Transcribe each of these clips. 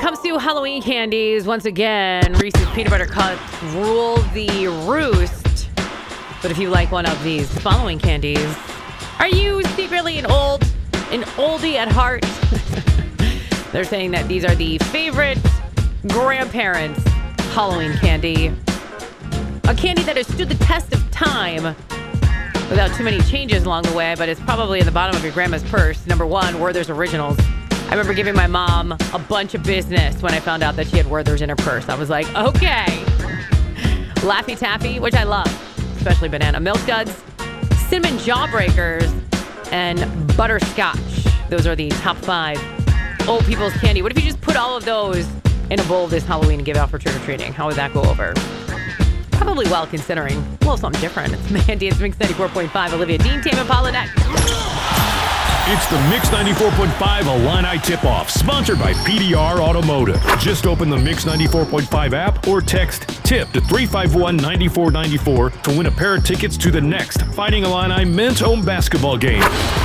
comes to Halloween candies, once again, Reese's Peanut Butter Cups rule the roost. But if you like one of these following candies, are you secretly an oldie at heart? They're saying that these are the favorite grandparents' Halloween candy. A candy that has stood the test of time without too many changes along the way, but it's probably in the bottom of your grandma's purse. Number one, Werther's Originals. I remember giving my mom a bunch of business when I found out that she had Werther's in her purse. I was like, okay. Laffy Taffy, which I love, especially banana milk duds, cinnamon jawbreakers, and butterscotch. Those are the top 5 old people's candy. What if you just put all of those in a bowl this Halloween and give out for trick-or-treating? How would that go over? Probably well, considering. A little something different. It's Mandy. It's Mix 94.5. Olivia Dean, Tame Impala next. It's the Mix 94.5 Illini Tip-Off, sponsored by PDR Automotive. Just open the Mix 94.5 app or text TIP to 351-9494 to win a pair of tickets to the next Fighting Illini men's home basketball game.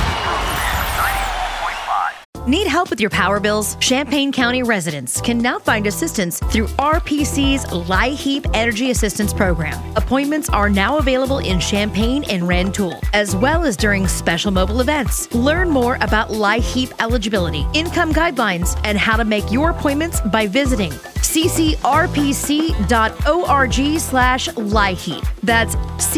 Need help with your power bills? Champaign County residents can now find assistance through RPC's LIHEAP Energy Assistance Program. Appointments are now available in Champaign and Rantoul, as well as during special mobile events. Learn more about LIHEAP eligibility, income guidelines, and how to make your appointments by visiting ccrpc.org/LIHEAP. That's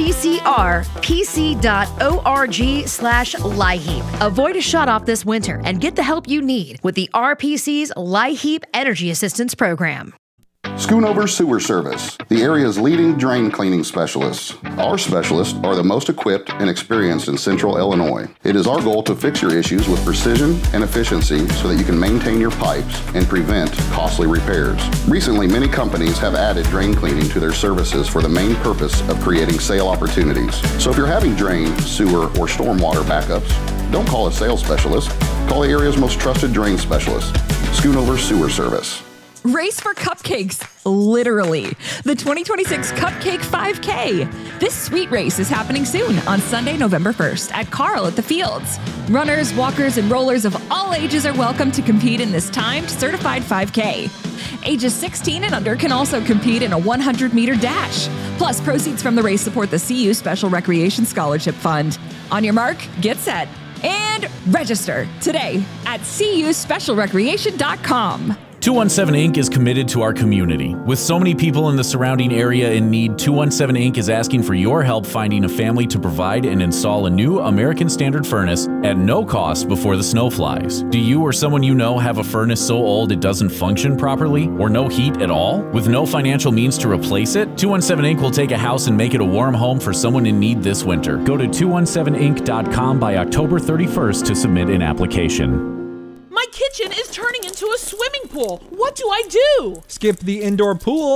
ccrpc.org/LIHEAP. Avoid a shut-off this winter and get the help you need with the RPC's LIHEAP Energy Assistance Program. Schoonover Sewer Service, the area's leading drain cleaning specialists. Our specialists are the most equipped and experienced in Central Illinois. It is our goal to fix your issues with precision and efficiency so that you can maintain your pipes and prevent costly repairs. Recently, many companies have added drain cleaning to their services for the main purpose of creating sale opportunities. So if you're having drain, sewer, or stormwater backups, don't call a sales specialist. Call the area's most trusted drain specialist, Schoonover Sewer Service. Race for cupcakes, literally. The 2026 Cupcake 5K. This sweet race is happening soon on Sunday, November 1st at Carl at the Fields. Runners, walkers, and rollers of all ages are welcome to compete in this timed certified 5K. Ages 16 and under can also compete in a 100-meter dash. Plus, proceeds from the race support the CU Special Recreation Scholarship Fund. On your mark, get set, and register today at cuspecialrecreation.com. 217 Inc. is committed to our community. With so many people in the surrounding area in need, 217 Inc. is asking for your help finding a family to provide and install a new American Standard furnace at no cost before the snow flies. Do you or someone you know have a furnace so old it doesn't function properly or no heat at all? With no financial means to replace it, 217 Inc. will take a house and make it a warm home for someone in need this winter. Go to 217inc.com by October 31st to submit an application. My kitchen is turning into a swimming pool. What do I do? Skip the indoor pool